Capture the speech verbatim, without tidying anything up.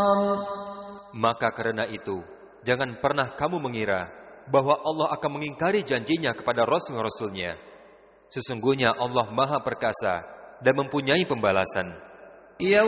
Maka karena itu, jangan pernah kamu mengira bahwa Allah akan mengingkari janjinya kepada Rasul-Rasulnya. Sesungguhnya Allah Maha Perkasa dan mempunyai pembalasan.